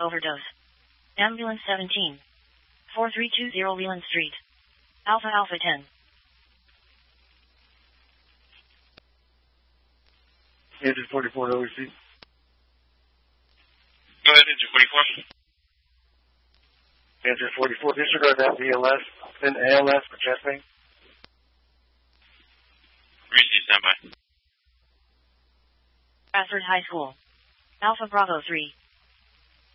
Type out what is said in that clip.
overdose. Ambulance 17. 4320 Whelan Street. Alpha Alpha 10. Engine 44 to overseas. Go ahead, Engine 44. Engine 44, disregard that BLS, then ALS for chest pain. Receive standby. Bradford High School. Alpha Bravo 3.